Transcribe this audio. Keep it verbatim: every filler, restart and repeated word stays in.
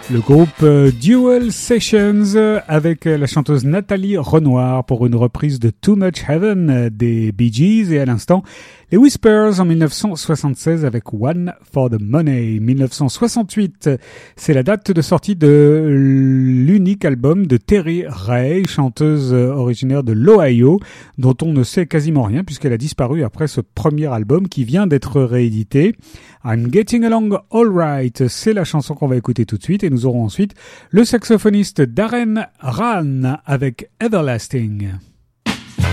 Le groupe euh, Dual Sessions euh, avec euh, la chanteuse Nathalie Renoir pour une reprise de Too Much Heaven euh, des Bee Gees et à l'instant les Whispers en dix-neuf cent soixante-seize avec One for the Money. dix-neuf cent soixante-huit, c'est la date de sortie de l'unique album de Terry Ray, chanteuse originaire de l'Ohio, dont on ne sait quasiment rien puisqu'elle a disparu après ce premier album qui vient d'être réédité. I'm Getting Along Alright, c'est la chanson qu'on va écouter tout de suite et nous aurons ensuite le saxophoniste Darren Rahn avec Everlasting.